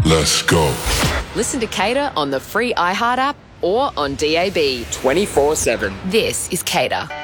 Let's go. Listen to Cater on the free iHeart app or on DAB 24/7. This is Cater.